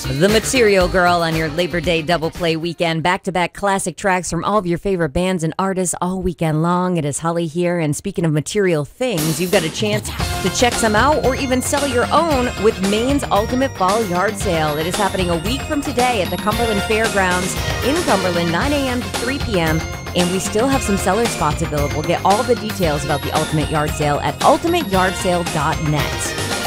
The Material Girl on your Labor Day double play weekend. Back-to-back classic tracks from all of your favorite bands and artists all weekend long. It is Holly here. And speaking of material things, you've got a chance to check some out or even sell your own with Maine's Ultimate Fall Yard Sale. It is happening a week from today at the Cumberland Fairgrounds in Cumberland, 9 a.m. to 3 p.m. And we still have some seller spots available. Get all the details about the Ultimate Yard Sale at ultimateyardsale.net.